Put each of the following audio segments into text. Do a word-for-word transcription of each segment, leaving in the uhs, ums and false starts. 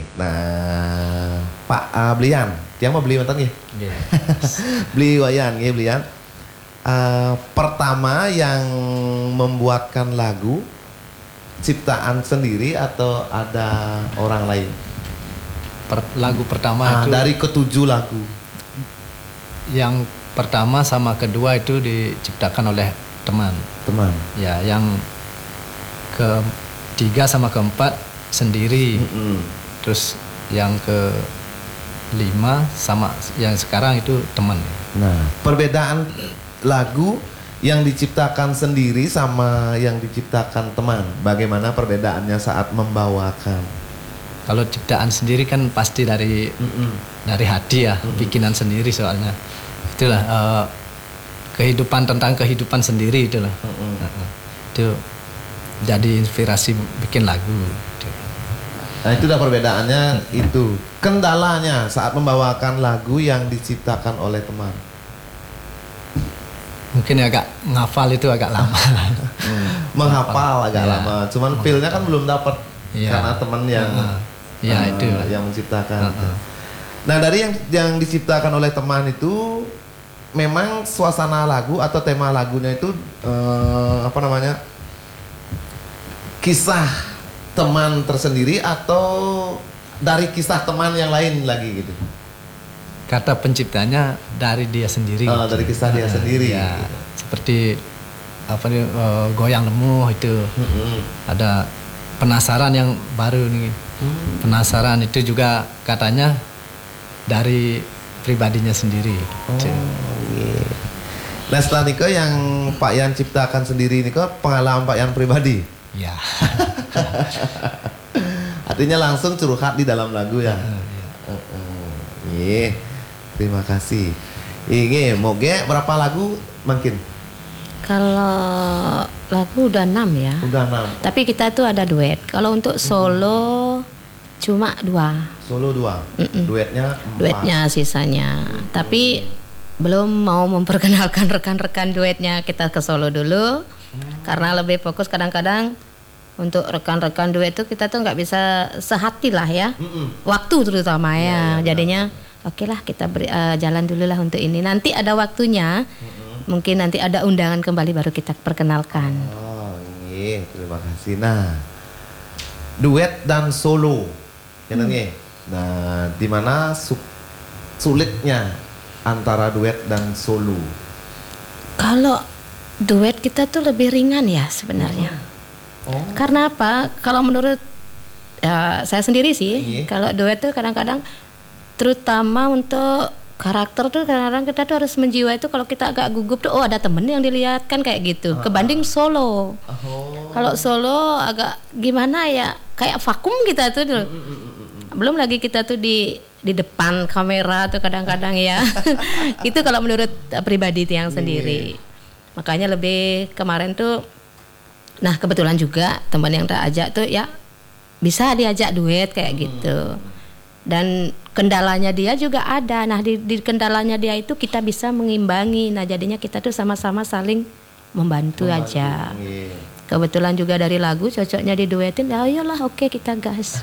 Nah, Pak uh, Blian, tiang mau beli mantan nggih? Nggih. Beli wayan nggih Blian. Uh, pertama yang membuatkan lagu ciptaan sendiri atau ada orang lain? Per, lagu pertama ah, itu dari ketujuh lagu. Yang pertama sama kedua itu diciptakan oleh teman. Teman. Ya, yang ketiga sama keempat sendiri. Mm-hmm. Terus yang ke lima sama yang sekarang itu teman. Nah, perbedaan lagu yang diciptakan sendiri sama yang diciptakan teman, bagaimana perbedaannya saat membawakan? Kalau ciptaan sendiri kan pasti dari mm-hmm. dari hati ya, mm-hmm. bikinan sendiri soalnya. Itulah uh, kehidupan tentang kehidupan sendiri itulah. Mm-hmm. Uh, itu jadi inspirasi bikin lagu. Gitu. Nah, itu dah perbedaannya itu. Kendalanya saat membawakan lagu yang diciptakan oleh teman. Mungkin agak ngafal itu agak lama. hmm. Menghafal agak ya. lama. Cuman feel-nya kan belum dapat ya. Karena teman yang uh, ya, uh, itu. yang menciptakan. Uh, uh. Nah, dari yang yang diciptakan oleh teman itu memang suasana lagu atau tema lagunya itu uh, apa namanya? Kisah teman tersendiri atau dari kisah teman yang lain lagi gitu? Kata penciptanya dari dia sendiri. Oh, gitu. Dari kisah dia uh, sendiri. Ya, gitu. Seperti apa nih uh, goyang lemuh itu. Mm-hmm. Ada penasaran yang baru nih. Mm. Penasaran itu juga katanya dari pribadinya sendiri. Oh, yeah. Nah, setelah Niko yang Pak Yan ciptakan sendiri Niko pengalaman Pak Yan pribadi. Ya. Artinya langsung curhat di dalam lagu ya. Uh, ya. Uh, uh. Yeah. Terima kasih. Ini moge berapa lagu mungkin? Kalau lagu udah enam ya. Udah enam. Tapi kita tuh ada duet. Kalau untuk solo hmm. cuma dua. Solo dua. Mm-mm. Duetnya empat. Duetnya sisanya. Hmm. Tapi belum mau memperkenalkan rekan-rekan duetnya, kita ke solo dulu. Hmm. Karena lebih fokus kadang-kadang untuk rekan-rekan duet itu kita tuh nggak bisa sehati lah ya. Mm-mm. Waktu terutama ya. Ya, ya jadinya oke okay lah kita beri, uh, jalan dulu lah untuk ini. Nanti ada waktunya. Mm-mm. Mungkin nanti ada undangan kembali baru kita perkenalkan. Oh iya, terima kasih. Nah, duet dan solo. Hmm. Nah, di mana su- sulitnya antara duet dan solo? Kalau duet kita tuh lebih ringan ya sebenarnya. Hmm. Oh. Karena apa? Kalau menurut ya, saya sendiri sih, iya. Kalau duet tuh kadang-kadang terutama untuk karakter tuh kadang-kadang kita tuh harus menjiwai itu kalau kita agak gugup tuh oh ada temen yang dilihat kan kayak gitu. Uh-huh. Kebanding solo. Oh. Kalau solo agak gimana ya kayak vakum kita tuh dulu. Mm-mm. Belum lagi kita tuh di di depan kamera tuh kadang-kadang ya. Itu kalau menurut pribadi yang sendiri. Yeah. Makanya lebih kemarin tuh nah kebetulan juga teman yang tak ajak tuh ya bisa diajak duet kayak gitu. Dan kendalanya dia juga ada. Nah di, di kendalanya dia itu kita bisa mengimbangi. Nah jadinya kita tuh sama-sama saling membantu, membantu aja. Yeah. Kebetulan juga dari lagu cocoknya diduetin. Ya iyalah oke okay, kita gas.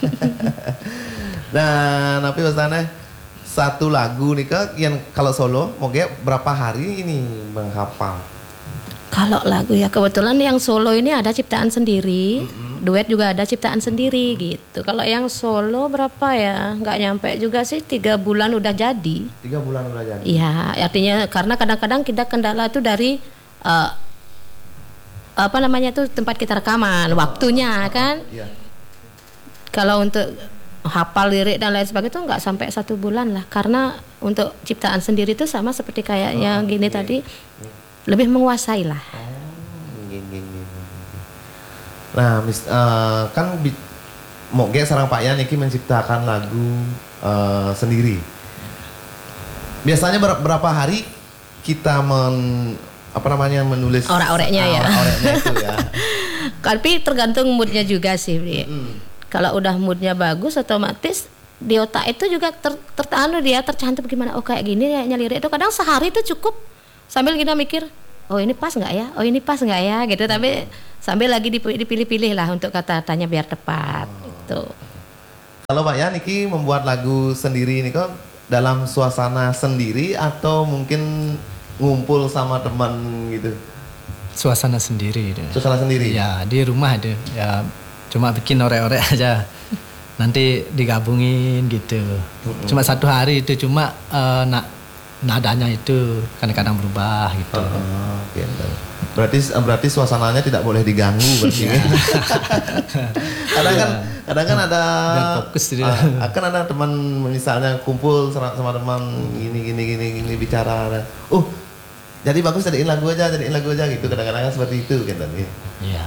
Dan tapi pesannya satu lagu nih kak yang kalau solo mau berapa hari ini menghafal? Kalau lagu ya kebetulan yang solo ini ada ciptaan sendiri, mm-hmm. duet juga ada ciptaan sendiri gitu. Kalau yang solo berapa ya? Nggak nyampe juga sih, tiga bulan udah jadi. Tiga bulan udah jadi. Iya, artinya karena kadang-kadang kita kendala itu dari uh, apa namanya tuh tempat kita rekaman, oh, waktunya oh, kan. Iya. Kalau untuk hafal lirik dan lain sebagainya itu nggak sampai satu bulan lah. Karena untuk ciptaan sendiri itu sama seperti kayaknya oh, gini iya. tadi. Lebih menguasai lah. Oh, gini, gini. Nah, mis, uh, kan bi- moge sarang Pak Yan iki menciptakan lagu uh, sendiri. Biasanya ber- berapa hari kita men apa namanya menulis orek-oreknya uh, ya. Orek-oreknya itu ya. Tapi tergantung moodnya juga sih. Mm-hmm. Kalau udah moodnya bagus otomatis di otak itu juga ter, tertanu dia tercantum gimana. Oh kayak gini kayaknya lirik itu kadang sehari itu cukup. Sambil kita mikir, oh ini pas nggak ya, oh ini pas nggak ya, gitu. Tapi sambil lagi dipilih-pilih lah untuk kata-katanya biar tepat, oh. gitu. Kalau Pak Yan iki membuat lagu sendiri ini kok dalam suasana sendiri atau mungkin ngumpul sama teman gitu? Suasana sendiri. Itu. Suasana sendiri? Ya di rumah itu. Ya cuma bikin orek-orek aja. Nanti digabungin gitu. Mm-hmm. Cuma satu hari itu cuma uh, na nadanya itu kadang-kadang berubah gitu. Oh, gitu. Berarti berarti suasananya tidak boleh diganggu berarti. kadang kan kadang kan ada fokus uh, akan ada teman misalnya kumpul sama, sama teman gini gini gini gini bicara. Uh, jadi bagus jadiin lagu aja, jadiin lagu aja gitu. Kadang-kadang kan seperti itu kan tadi. Iya.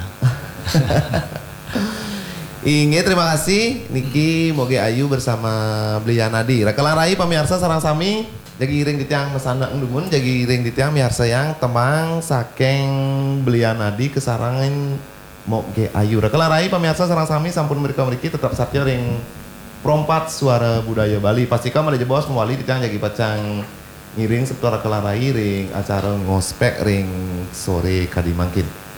Inge terima kasih Niki Moge Ayu bersama Blianadi. Rakalang rai pamirsa sareng sami jagi iring ditiang mesana ndumun jagi iring ditiang miarsa yang temang saking Blianadi kesarangin Moge Ayu. Rakalang rai pamirsa sareng sami sampun mriki-mriki tetap satya ring Prompat Suara Budaya Bali. Pastikan manajer bos mewali ditiang jagi pacang ngiring seputar rakalang rai ring acara ngospek ring sore kadi mangkin.